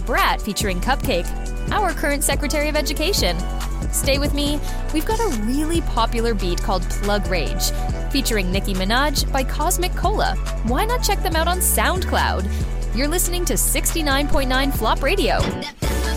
Brat featuring Cupcake, our current Secretary of Education. Stay with me, we've got a really popular beat called Plug Rage, featuring Nicki Minaj by Cosmic Cola. Why not check them out on SoundCloud? You're listening to 69.9 Flop Radio.